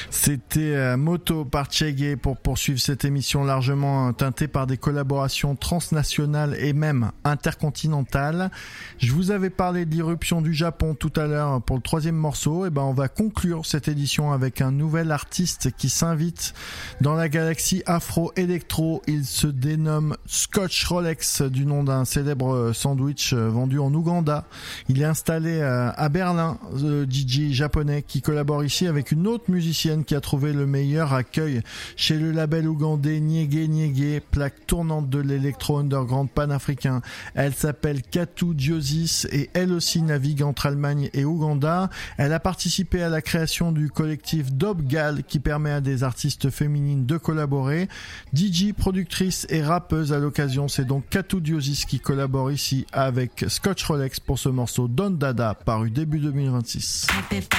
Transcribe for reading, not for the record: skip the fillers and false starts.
C'était Moto par Chege pour poursuivre cette émission largement teintée par des collaborations transnationales et même intercontinentales. Je vous avais parlé de l'irruption du Japon tout à l'heure pour le troisième morceau. Et on va conclure cette édition avec un nouvel artiste qui s'invite dans la galaxie afro-électro. Il se dénomme Scotch Rolex, du nom d'un célèbre sandwich vendu en Ouganda. Il est installé à Berlin, DJ japonais qui collabore ici avec une autre musicienne qui a trouvé le meilleur accueil chez le label ougandais Nyege Nyege, plaque tournante de l'électro underground panafricain. Elle s'appelle Katou Diosis et elle aussi navigue entre Allemagne et Ouganda. Elle a participé à la création du collectif Dobgal qui permet à des artistes féminines de collaborer. DJ, productrice et rappeuse à l'occasion, c'est donc Katou Diosis qui collabore ici avec Scotch Rolex pour ce morceau Don Dada paru début 2026.